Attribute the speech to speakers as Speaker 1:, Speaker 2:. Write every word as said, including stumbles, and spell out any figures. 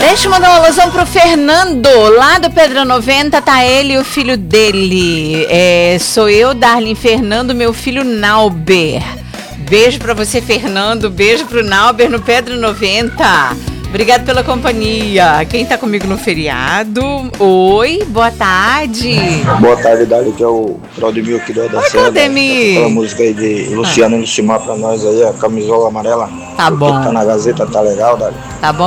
Speaker 1: Deixa eu mandar uma alusão pro Fernando, lá do Pedra noventa, tá ele e o filho dele. É, sou eu, Darlene Fernando, meu filho Nauber. Beijo pra você, Fernando, beijo pro Nauber no Pedra noventa. Obrigado pela companhia. Quem tá comigo no feriado? Oi, boa tarde.
Speaker 2: Boa tarde, Dali, que é o Claudemir aqui da
Speaker 1: Oi, Claudemir.
Speaker 2: Aquela música aí de Luciano ah. Lucimar pra nós aí, a camisola amarela.
Speaker 1: Tá bom.
Speaker 2: Tá na Gazeta, tá legal, Dali.
Speaker 1: Tá bom.